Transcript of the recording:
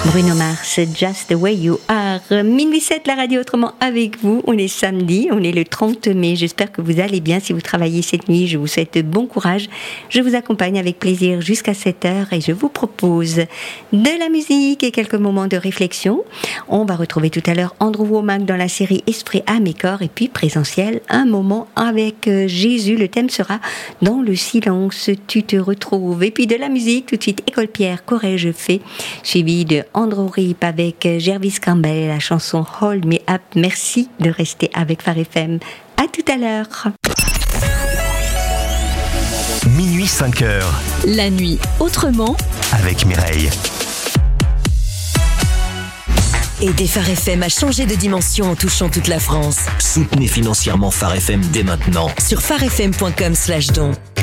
Bruno Mars, Just the Way You Are. Minuit 7, la radio autrement avec vous. On est samedi, on est le 30 mai. J'espère que vous allez bien. Si vous travaillez cette nuit, je vous souhaite bon courage. Je vous accompagne avec plaisir jusqu'à 7h et je vous propose de la musique et quelques moments de réflexion. On va retrouver tout à l'heure Andrew Womack dans la série Esprit, âme et corps, et puis présentiel, un moment avec Jésus. Le thème sera Dans le silence, tu te retrouves. Et puis de la musique, tout de suite École Pierre, qu'aurais-je fait, suivi de Andrew Rip avec Jervis Campbell, la chanson Hold Me Up. Merci de rester avec Phare FM. À tout à l'heure. Minuit 5h. La nuit autrement Avec Mireille. Aidez Phare FM à changer de dimension en touchant toute la France. Soutenez financièrement Phare FM dès maintenant. Sur pharefm.com/don.